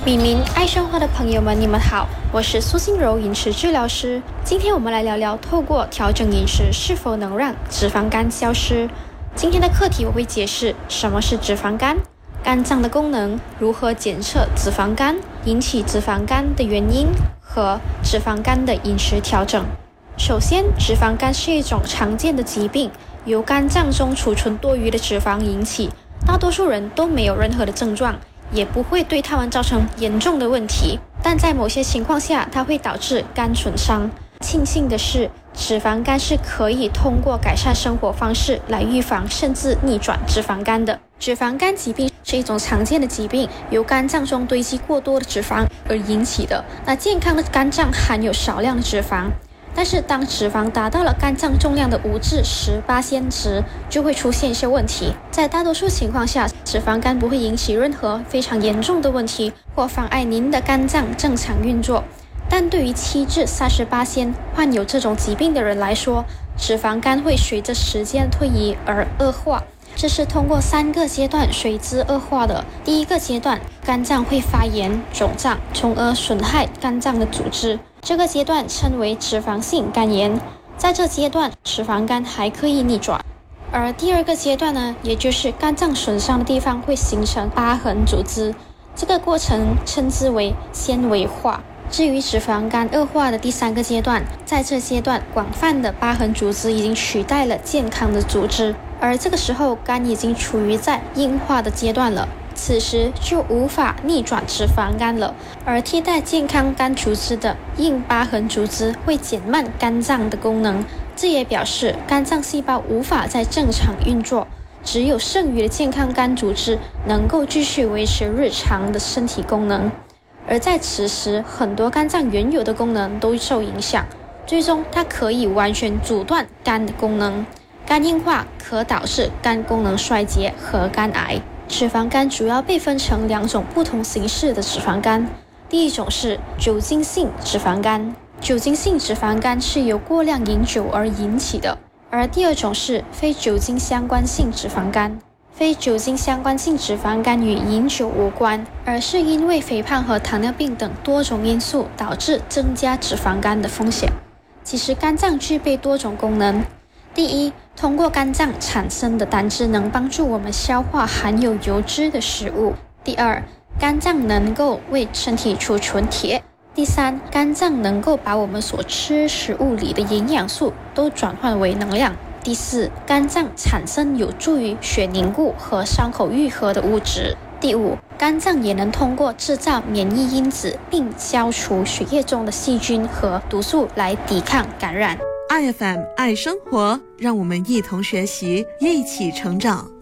米民爱生活的朋友们，你们好，我是苏心柔饮食治疗师。今天我们来聊聊，透过调整饮食是否能让脂肪肝消失。今天的课题我会解释什么是脂肪肝，肝脏的功能，如何检测脂肪肝，引起脂肪肝的原因和脂肪肝的饮食调整。首先，脂肪肝是一种常见的疾病，由肝脏中储存多余的脂肪引起，大多数人都没有任何的症状，也不会对他们造成严重的问题，但在某些情况下，它会导致肝损伤。庆幸的是，脂肪肝是可以通过改善生活方式来预防甚至逆转脂肪肝的。脂肪肝疾病是一种常见的疾病，由肝脏中堆积过多的脂肪而引起的。那健康的肝脏含有少量的脂肪，但是当脂肪达到了肝脏重量的5至10%时，就会出现一些问题。在大多数情况下，脂肪肝不会引起任何非常严重的问题，或妨碍您的肝脏正常运作。但对于7至30%患有这种疾病的人来说，脂肪肝会随着时间推移而恶化。这是通过3个阶段随之恶化的。第一个阶段，肝脏会发炎、肿胀，从而损害肝脏的组织。这个阶段称为脂肪性肝炎。在这阶段，脂肪肝还可以逆转。而第二个阶段呢，也就是肝脏损伤的地方会形成疤痕组织，这个过程称之为纤维化。至于脂肪肝恶化的第3个阶段，在这阶段，广泛的疤痕组织已经取代了健康的组织，而这个时候肝已经处于在硬化的阶段了，此时就无法逆转脂肪肝了，而替代健康肝组织的硬疤痕组织会减慢肝脏的功能，这也表示肝脏细胞无法再正常运作，只有剩余的健康肝组织能够继续维持日常的身体功能。而在此时，很多肝脏原有的功能都受影响，最终它可以完全阻断肝的功能。肝硬化可导致肝功能衰竭和肝癌。脂肪肝主要被分成2种不同形式的脂肪肝，第一种是酒精性脂肪肝，酒精性脂肪肝是由过量饮酒而引起的，而第二种是非酒精相关性脂肪肝。非酒精相关性脂肪肝与饮酒无关，而是因为肥胖和糖尿病等多种因素导致增加脂肪肝的风险。其实肝脏具备多种功能，第一，通过肝脏产生的胆汁能帮助我们消化含有油脂的食物；第二，肝脏能够为身体储存铁；第三，肝脏能够把我们所吃食物里的营养素都转换为能量；第四，肝脏产生有助于血凝固和伤口愈合的物质；第五，肝脏也能通过制造免疫因子并消除血液中的细菌和毒素来抵抗感染。 IFM 爱生活，让我们一同学习，一起成长。